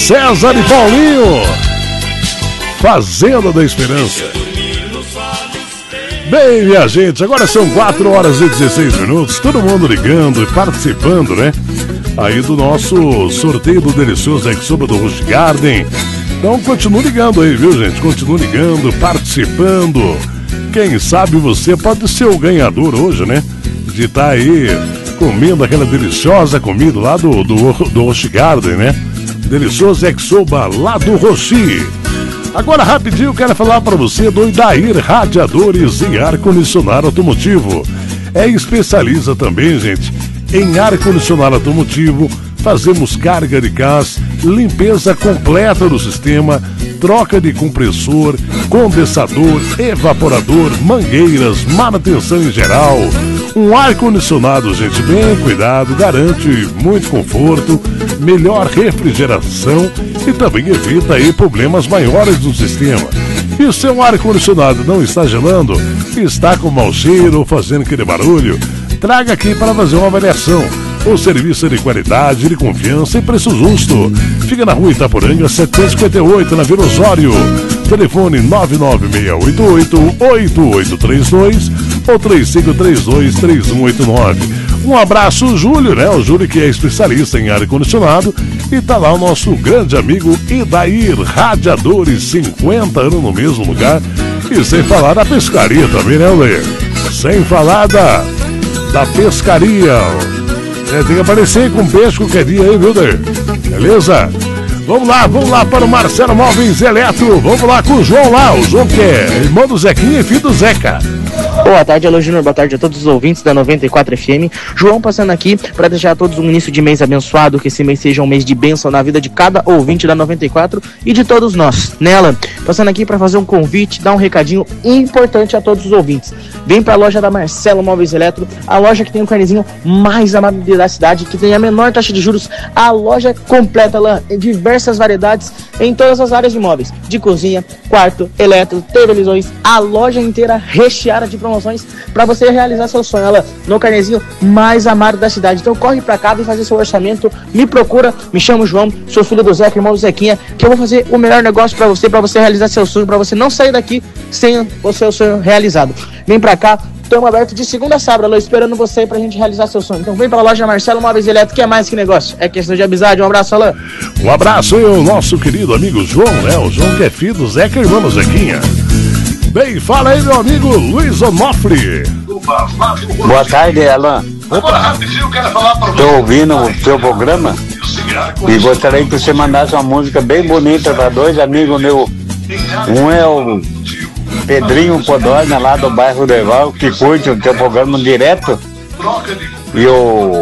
César e Paulinho, Fazenda da Esperança. Bem, minha gente, agora são 4 horas e 16 minutos, todo mundo ligando e participando, né? Aí do nosso sorteio do delicioso Yakisoba do Rush Garden. Então continue ligando aí, viu, gente? Continue ligando, participando. Quem sabe você pode ser o ganhador hoje, né? De estar aí comendo aquela deliciosa comida lá do Rush Garden, né? Delicioso Yakisoba lá do Roshi. Agora rapidinho, quero falar para você do Idair Radiadores e Ar-Condicionado Automotivo. É especialista também, gente, em ar-condicionado automotivo. Fazemos carga de gás, limpeza completa do sistema, troca de compressor, condensador, evaporador, mangueiras, manutenção em geral. Um ar-condicionado, gente, bem cuidado, garante muito conforto, melhor refrigeração e também evita aí problemas maiores no sistema. E o seu ar-condicionado não está gelando, está com mau cheiro ou fazendo aquele barulho? Traga aqui para fazer uma avaliação. O serviço é de qualidade, de confiança e preço justo. Fica na rua Itaporanga 758, na Vila Osório. Telefone 99688-8832 ou 3532-3189. Um abraço, Júlio, né? O Júlio que é especialista em ar-condicionado. E tá lá o nosso grande amigo Idair Radiadores, 50 anos no mesmo lugar. E sem falar da pescaria também, né, Leir? Sem falar da pescaria. Tem que aparecer com peixe qualquer dia aí, viu, Daí? Beleza? Vamos lá para o Marcelo Móveis Eletro. Vamos lá com o João lá. O João que é irmão do Zequinha e filho do Zeca. Boa tarde, alô Júnior, boa tarde a todos os ouvintes da 94 FM. João passando aqui para deixar a todos um início de mês abençoado, que esse mês seja um mês de bênção na vida de cada ouvinte da 94 e de todos nós. Nela, passando aqui para fazer um convite, dar um recadinho importante a todos os ouvintes. Vem para a loja da Marcelo Móveis Eletro, a loja que tem o carnezinho mais amado da cidade, que tem a menor taxa de juros, a loja completa lá, em diversas variedades, em todas as áreas de móveis, de cozinha, quarto, eletro, televisões, a loja inteira recheada de promoções para você realizar seu sonho, ela no carnezinho mais amado da cidade. Então corre pra cá, vem fazer seu orçamento, me procura, me chamo João, sou filho do Zeca, irmão do Zequinha, que eu vou fazer o melhor negócio para você realizar seu sonho, para você não sair daqui sem o seu sonho realizado. Vem pra cá, estamos abertos de segunda a sábado, esperando você pra gente realizar seu sonho. Então vem pra loja Marcelo Móveis Eletro, que é mais que negócio, é questão de amizade. Um abraço, Alain. Um abraço aí ao nosso querido amigo João, né? O João que é filho do Zeca, irmão do Zequinha. Bem, fala aí, meu amigo Luiz Onofre. Boa tarde, Alan. Estou ouvindo o seu programa e gostaria que você mandasse uma música bem bonita para dois amigos meus. Um é o Pedrinho Codorna, lá do bairro do Eval, que curte o teu programa direto. E o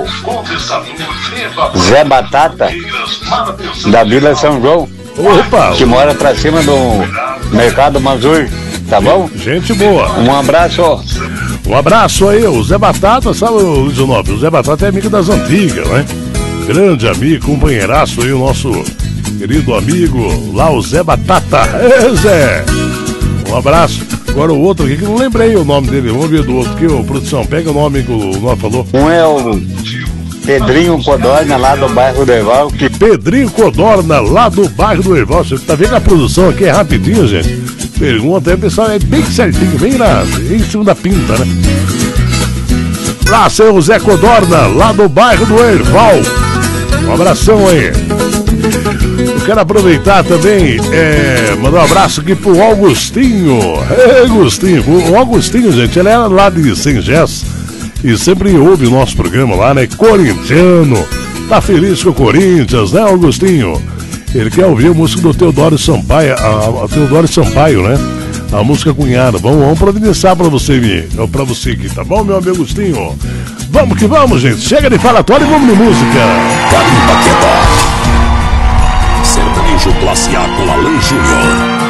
Zé Batata, da Vila São João. Opa! Que mora pra cima do Mercado Mazur. Tá bom? Gente boa. Um abraço. Um abraço aí, o Zé Batata, sabe, Luiz Onofre? O Zé Batata é amigo das antigas, né? Grande amigo, companheiraço aí, o nosso querido amigo lá, o Zé Batata. Zé! Um abraço. Agora o outro aqui, que não lembrei o nome dele. Vamos ver do outro aqui, ô, produção. Pega o nome que o Nó falou. Um é o Pedrinho Codorna, lá do bairro do Erval. Pedrinho Codorna, lá do bairro do Erval. Você tá vendo a produção aqui é rapidinho, gente? Pergunta aí, pessoal, é bem certinho, bem em cima da pinta, né? Pra seu Zé Codorna, lá do bairro do Erval. Um abração aí. Eu quero aproveitar também, mandar um abraço aqui pro Augustinho. Augustinho, o Augustinho, gente, ele era lá de Sengés e sempre ouve o nosso programa lá, né? Corintiano, tá feliz com o Corinthians, né, Augustinho? Ele quer ouvir a música do Teodoro Sampaio, a Teodoro Sampaio, né? A música Cunhada. Vamos providenciar pra você aqui, tá bom, meu amigo Agostinho? Vamos que vamos, gente. Chega de falatório e vamos de música. Carimba Queda. Sertanejo classe A com Alan Júnior.